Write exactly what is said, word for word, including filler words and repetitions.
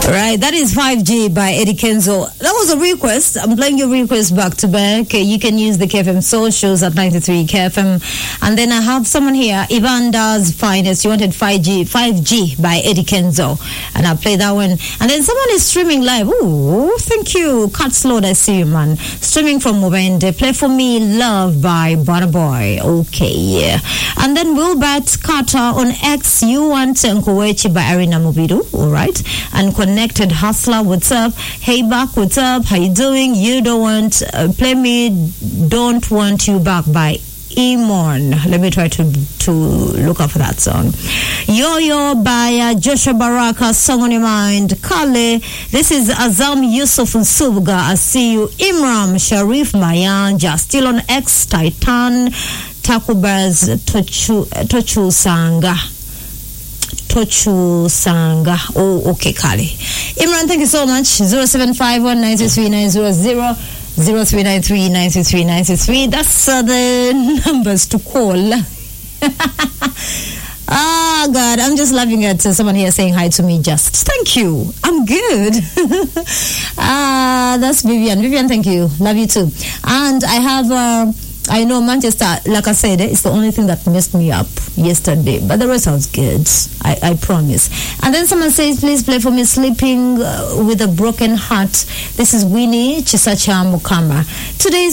Right, that is five G by Eddie Kenzo. That was a request. I'm playing your request back to back. You can use the K F M socials at ninety-three K F M. And then I have someone here, Ivanda's Finest. You wanted five G, five G by Eddie Kenzo. And I'll play that one. And then someone is streaming live. Ooh, thank you. Cut slow, I see you, man. Streaming from Mubende. Play for me, Love by Burna Boy. Okay, yeah. And then Wilbert Carter on X. You want Nkowechi by Arina Mubidu. All right. And Connected Hustler, what's up? Hey back, what's up? How you doing? You don't want uh, play me Don't Want You Back by Emon. Let me try to to look up for that song. Yo Yo by uh, Joshua Baraka, Song on Your Mind. Kale, this is Azam Yusuf Nsubga. I see you. Imram Sharif Mayanja, still on X. Titan Takubaz Tochu Tochu Sanga. Tochu Sanga. Oh, okay, Kali. Imran, thank you so much. zero seven five one nine three nine zero zero zero three nine three nine three nine three. That's uh, the numbers to call. Ah, oh, God, I'm just laughing at uh, someone here saying hi to me. Just thank you. I'm good. Ah, uh, that's Vivian. Vivian, thank you. Love you too. And I have. Uh, I know Manchester, like I said, it's the only thing that messed me up yesterday. But the rest was good. I, I promise. And then someone says, please play for me Sleeping uh, with a Broken Heart. This is Winnie Chisacha Mukama. Today's